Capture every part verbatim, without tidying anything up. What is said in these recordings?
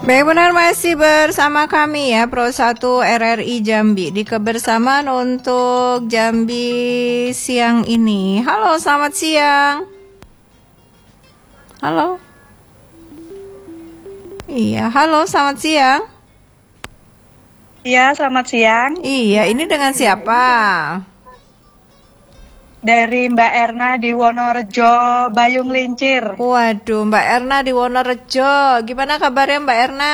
Baik, benar masih bersama kami ya Pro satu R R I Jambi di kebersamaan untuk Jambi siang ini. Halo, selamat siang. Halo. Iya, halo, selamat siang. Iya, selamat siang. Iya, ini dengan siapa? Dari Mbak Erna di Wonorejo, Bayung Lincir. Waduh, Mbak Erna di Wonorejo. Gimana kabarnya Mbak Erna?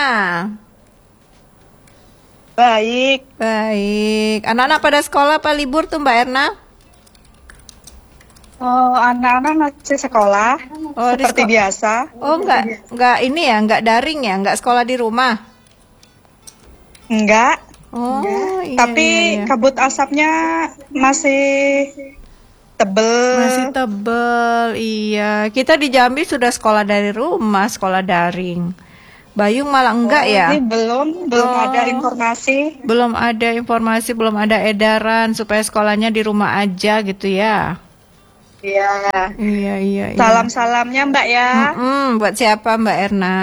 Baik. Baik. Anak-anak pada sekolah apa libur tuh Mbak Erna? Oh, anak-anak masih sekolah, Oh, di seperti seko- biasa. Oh, enggak, enggak ini ya, enggak daring ya, enggak sekolah di rumah. Enggak, Oh, iya, tapi iya, iya. kabut asapnya masih tebel. Masih tebel, iya. Kita di Jambi sudah sekolah dari rumah, sekolah daring. Bayung malah enggak Oh, ya? ini belum, belum Oh. ada informasi. Belum ada informasi, belum ada edaran supaya sekolahnya di rumah aja gitu ya. Iya. Iya, iya, iya. Salam-salamnya Mbak ya, Mm-mm, buat siapa Mbak Erna?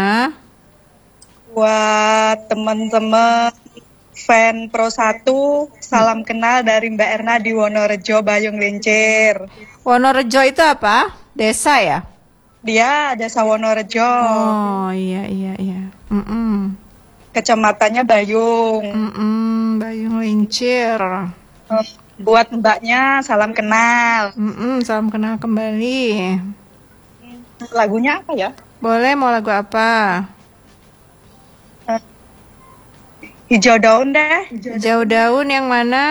buat teman-teman fan Pro satu, salam kenal dari Mbak Erna di Wonorejo, Bayung Lincir. Wonorejo itu apa? Desa ya? Dia Desa Wonorejo, Oh, iya, iya, iya. Mm-mm. kecamatannya Bayung. Mm-mm, Bayung Lincir. Buat mbaknya salam kenal. Mm-mm, salam kenal kembali. Lagunya apa ya? Boleh, mau lagu apa? Hijau daun deh. Jauh daun yang mana?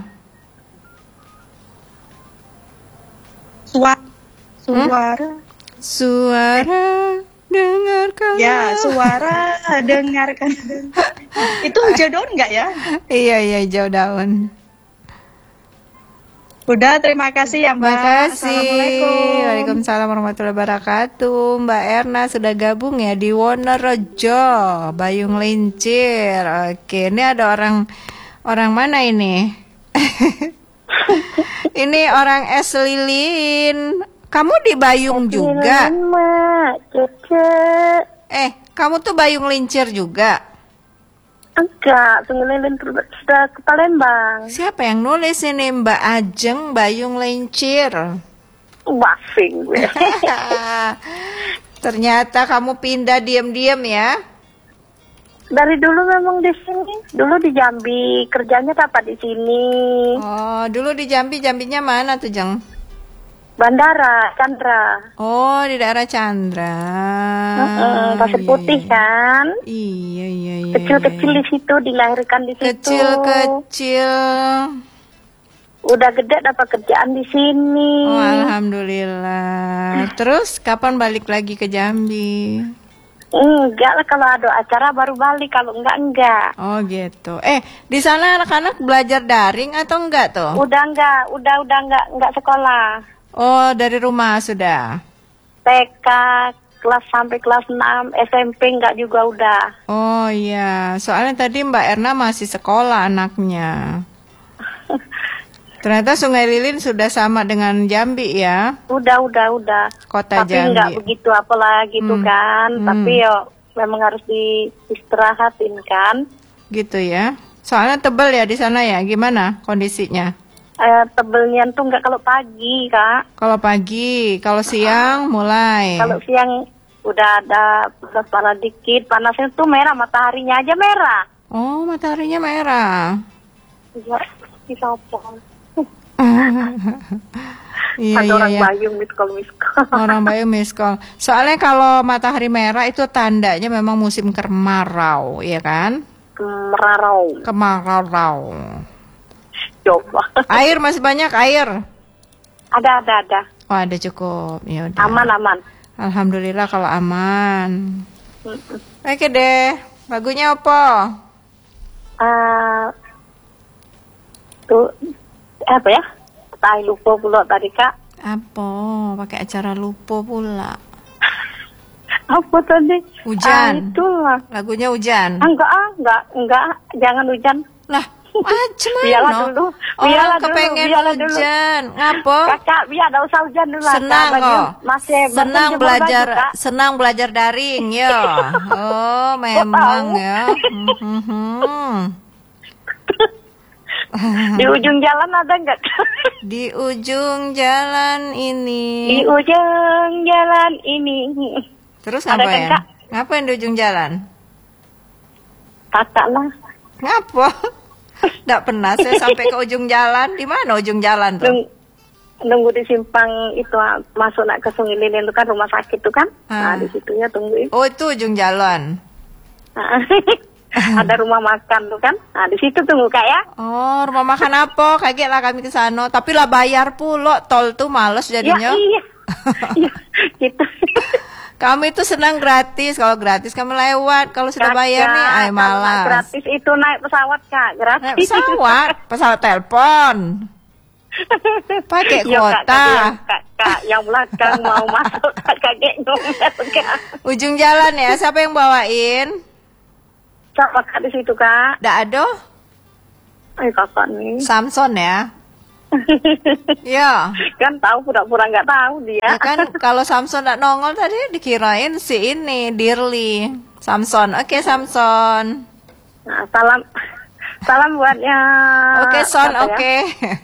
Suara. Suara. Suara dengarkan. Ya, suara dengarkan. Itu hijau daun nggak ya? Iya, iya, jauh daun. Udah, terima kasih ya Mbak. Terima kasih. Assalamualaikum. Waalaikumsalam warahmatullahi wabarakatuh. Mbak Erna sudah gabung ya di Wonorejo, Bayung Lincir. Oke, ini ada orang orang mana ini? Ini orang Es Lilin. Kamu di Bayung juga? Mak, Cece. Eh, kamu tuh Bayung Lincir juga? Enggak, Sungai sudah ke Palembang. Siapa yang nulis ini? Mbak Ajeng Bayung Lincir. Wafing gue. Ternyata kamu pindah diam-diam ya? Dari dulu memang di sini. Dulu di Jambi, kerjanya dapat di sini. Oh, dulu di Jambi, Jambinya mana tuh, Jeng? Bandara, Chandra. Oh, di daerah Chandra. Heeh, Pasir Iya, Putih iya. kan. Iya, iya, iya. Kecil-kecil iya. di situ, dilahirkan di situ. Kecil-kecil. Udah gede dapat kerjaan di sini. Oh, alhamdulillah. Terus kapan balik lagi ke Jambi? Enggak lah, kalau ada acara baru balik, kalau enggak enggak. Oh, gitu. Eh, di sana anak-anak belajar daring atau enggak tuh? Udah enggak, udah udah enggak enggak sekolah. Oh, dari rumah sudah. T K kelas sampai kelas enam, S M P enggak juga udah. Oh iya, soalnya tadi Mbak Erna masih sekolah anaknya. Ternyata Sungai Lilin sudah sama dengan Jambi ya, Udah udah udah. kota Tapi Jambi. enggak begitu apalah gitu Hmm, kan. hmm. Tapi yo memang harus diistirahatin kan. Gitu ya. Soalnya tebel ya di sana ya, gimana kondisinya? Eh, tebelnya tuh enggak kalau pagi kak. Kalau pagi, kalau siang mulai. Kalau siang udah ada panas dikit, panasnya tuh merah, mataharinya aja merah. Oh, mataharinya merah. Iya, bisa apa? Iya, Ada iya, orang iya. Bayung miskol miskol. Orang Bayung miskol. Soalnya kalau matahari merah itu tandanya memang musim kemarau, ya kan? Merarau. Kemarau. Coba. Air masih banyak air. Ada ada ada. Oh, ada cukup. Ya udah. Aman aman. Alhamdulillah kalau aman. Mm-mm. Oke deh. Lagunya apa? Eh, tuh apa ya? Tai lupa pula tadi kak. Apa? Pakai acara lupa pula. Apa tadi? Hujan. Ah, itulah. Lagunya hujan. Ah, enggak ah, enggak enggak. Jangan hujan. Lah, Macam Biarlah mana? dulu. Orang Biarlah dulu. kepengen Biarlah dulu. hujan. Ngapa? Kakak, biar ada usah hujan dulu lah. Senang Kak, baju kok. Masih Senang berjemur belajar, baju, Kak. senang belajar daring ya. Oh, memang ya. Hmm. Di ujung jalan ada nggak? Di ujung jalan Di ini. ujung jalan ini. Terus Ada kan, ngapain? Kak? Ngapain di ujung jalan? Kakak lah. Ngapa? Nggak pernah saya sampai ke ujung jalan. Di mana ujung jalan tuh? Nung, nunggu di simpang itu ah, masuk nak ke Sungai Lilin itu kan rumah sakit tuh kan? Ah. Nah di situnya tungguin. Oh, itu ujung jalan. Ada rumah makan tuh kan? Nah di situ tunggu Kak ya. Oh, rumah makan apa? Kaget lah kami ke sana. Tapi lah bayar pula. Tol tuh males Ya jadinya. iya. Iya gitu. Kami tuh senang gratis. Kalau gratis kami lewat. Kalau sudah bayar nih, ay kalau malas. gratis itu naik pesawat Kak, gratis. Naik pesawat, pesawat telepon. Pakai Yo, Kak, kuota. Kak, yang, Kak, Kak, yang belakang mau masuk Kak kaget ngomel Kak. Ujung jalan ya, siapa yang bawain? Siapa Kak di situ Kak? Nggak ada. Eh Kakak nih. Samson ya. Ya. Kan tahu pura-pura nggak tahu dia. Ya kan kalau Samson nggak nongol tadi dikirain si ini Dirli. Samson. Oke, Samson. Nah, salam salam buatnya. Oke, Son. siapa ya? Oke.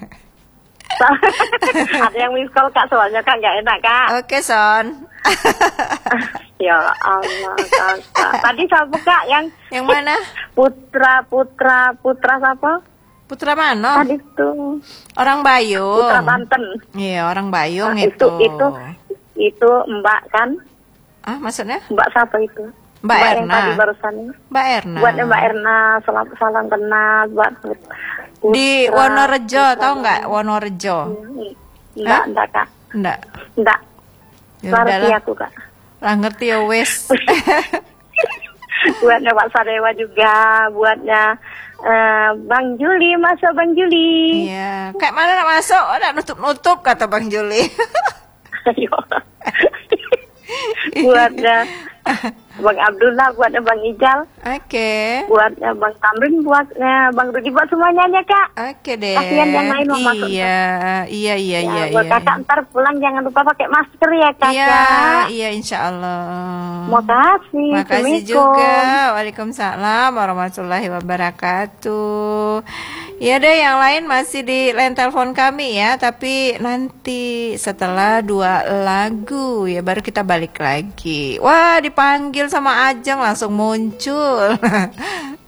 Ada yang miss call Kak soalnya Kak nggak enak Kak. Oke, Son. Ya Allah Kakak. Tadi siapa Kak yang Yang mana? putra putra putra siapa? Putra mana? Tadi tuh Orang Bayung. putra Banten. Iya, orang Bayung Nah, itu. itu itu itu Mbak kan? Ah, maksudnya? Mbak siapa itu? Mbak yang Erna. tadi barusan ini. Mbak Erna. Buatnya Mbak Erna, salam salam kenal buat putra- Di Wonorejo, tahu nggak? Wonorejo. Enggak, Hah? enggak Kak. Enggak. Enggak. Ya Ngerti udahlah. aku Kak. Lah ngerti ya wes. Buatnya Pak Sadewa juga, buatnya eh, Bang Juli, masuk Bang Juli. Iya. Kayak mana nak masuk? Oh, nak nutup-nutup kata Bang Juli. Ayo. Buatnya Bang Abdullah, buatnya Bang Ijal, Oke. buatnya Bang Tamrin, buatnya Bang Rudi, buat semuanya ya Kak. Oke deh. Kasihan yang lain mau masuk. Iya, iya, iya, Ya, iya, buat iya. Kakak ntar pulang jangan lupa pakai masker ya Kakak. Iya, iya, insya Allah. Makasih. Makasih Assalamualaikum. juga. Waalaikumsalam warahmatullahi wabarakatuh. Ya deh, yang lain masih di line telepon kami ya, tapi nanti setelah dua lagu ya baru kita balik lagi. Wah, dipanggil sama Ajeng langsung muncul.